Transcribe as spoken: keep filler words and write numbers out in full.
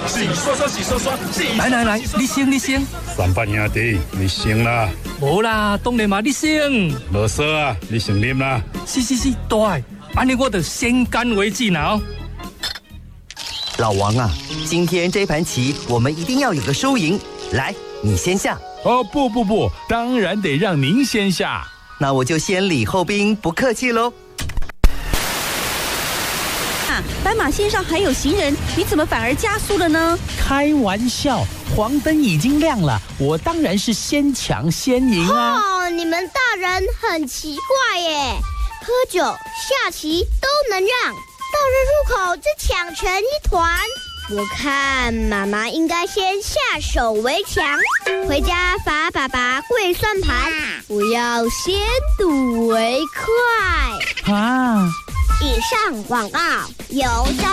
洗刷刷，洗刷刷，洗。 来来来，你先你先。 三八兄弟，你先啦。 无啦，当然嘛，你先。 无说啊，你先啉啦。 是是是，对，安尼我就先干为敬了。 老王啊，今天这盘棋我们一定要有个输赢。来，你先下。 哦，不不不，当然得让您先下。 那我就先礼后兵，不客气喽。 啊，斑马线上还有行人，你怎么反而加速了呢？ 开玩笑，黄灯已经亮了，我当然是先抢先赢啊！ 哦，你们大人很奇怪耶，喝酒、下棋都能让，到了入口就抢成一团。我看妈妈应该先下手为强，回家罚爸爸跪算盘，不要先睹为快啊！ 以上广告由